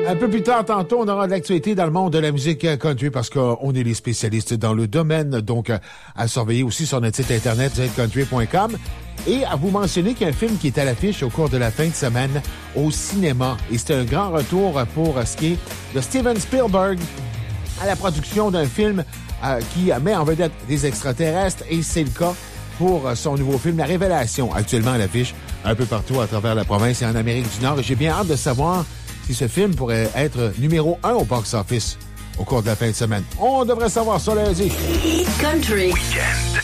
Un peu plus tard, tantôt, on aura de l'actualité dans le monde de la musique country parce qu'on est les spécialistes dans le domaine. Donc, à surveiller aussi sur notre site internet, country.com. Et à vous mentionner qu'il y a un film qui est à l'affiche au cours de la fin de semaine au cinéma. Et c'est un grand retour pour ce qui est de Steven Spielberg à la production d'un film qui met en vedette des extraterrestres. Et c'est le cas pour son nouveau film, La Révélation, actuellement à l'affiche un peu partout à travers la province et en Amérique du Nord. Et j'ai bien hâte de savoir si ce film pourrait être numéro 1 au box-office au cours de la fin de semaine. On devrait savoir ça lundi. Country. Weekend.